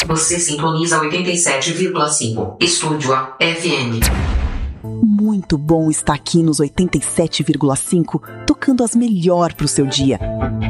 Você sintoniza 87,5. Estúdio A FM. Muito bom estar aqui nos 87,5, tocando as melhor pro seu dia.